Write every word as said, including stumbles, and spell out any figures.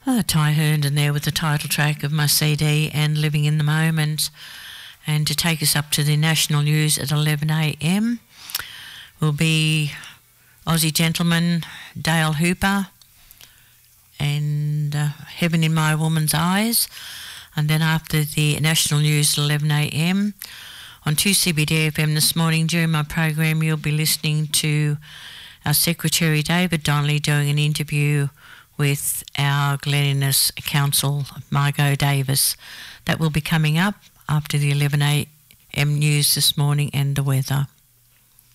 Uh, Ty Herndon there with the title track of my C D and Living in the Moment. And to take us up to the national news at eleven a m will be Aussie gentleman Dale Hooper and uh, Heaven in My Woman's Eyes. And then after the national news at eleven a m on two C B D F M this morning, during my program, you'll be listening to our Secretary David Donnelly doing an interview with our Glen Innes Council, Margot Davis. That will be coming up after the eleven a m news this morning and the weather.